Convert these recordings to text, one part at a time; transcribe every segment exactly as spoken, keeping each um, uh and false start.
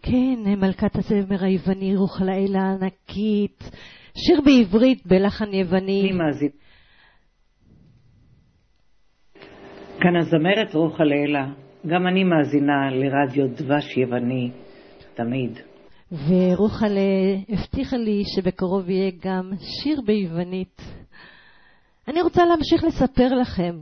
כן, מלכת הזמר היווני, רוח לילה הענקית, שיר בעברית בלחן יווני. אני מאזין. כאן הזמרת רוח לילה, גם אני מאזינה לרדיו דבש יווני, תמיד. ורוחלה הבטיחה לי שבקרוב יהיה גם שיר ביוונית. אני רוצה להמשיך לספר לכם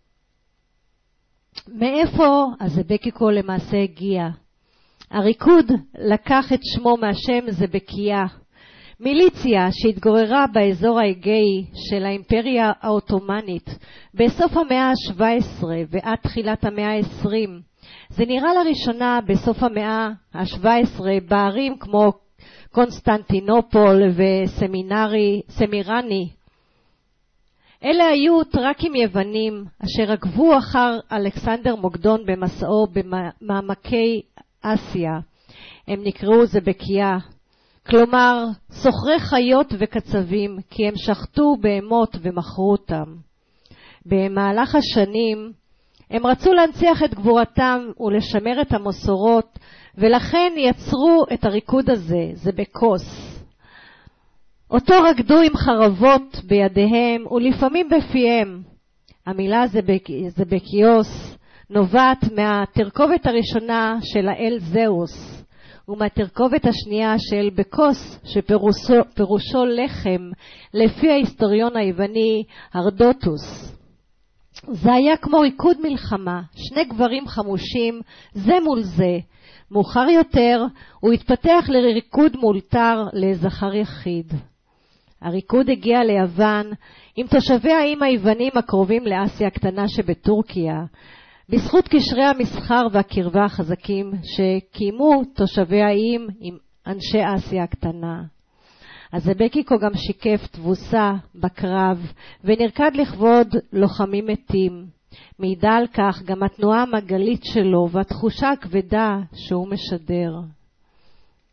מאיפה הזבקיקו למעשה הגיע. הריקוד לקח את שמו מהשם זבקיה, מיליציה שהתגוררה באזור האגאי של האימפריה האוטומנית בסוף המאה ה-שבע עשרה ועד תחילת המאה ה-עשרים. זה נראה לראשונה בסוף המאה ה-שבע עשרה בערים כמו קונסטנטינופול וסמירני. אלה היו טרקים יוונים אשר עקבו אחר אלכסנדר מוקדון במסעו במעמקי אסיה. הם נקראו זבקיה, כלומר סוחרי חיות וקצבים, כי הם שחטו בהמות ומכרו אותם. במהלך השנים הם רצו להנציח את גבורתם ולשמר את המסורות, ולכן יצרו את הריקוד הזה, זבקוס. אותו רקדו עם חרבות בידיהם ולפעמים בפיהם. המילה זבק, זבקיוס נובעת מהתרכובת הראשונה של האל זאוס, ומהתרכובת השנייה של בקוס, שפירושו לחם, לפי ההיסטוריון היווני הרדוטוס. זה היה כמו ריקוד מלחמה, שני גברים חמושים זה מול זה. מאוחר יותר הוא התפתח לריקוד מאולתר לזכר יחיד. הריקוד הגיע ליוון עם תושבי האיים היוונים הקרובים לאסיה הקטנה שבטורקיה, בזכות קשרי המסחר והקרבה החזקים שקיימו תושבי האיים עם אנשי אסיה הקטנה. הזבקיקו גם שיקף תבוסה בקרב ונרקד לכבוד לוחמים מתים. מעידה על כך גם התנועה המעגלית שלו והתחושה הכבדה שהוא משדר.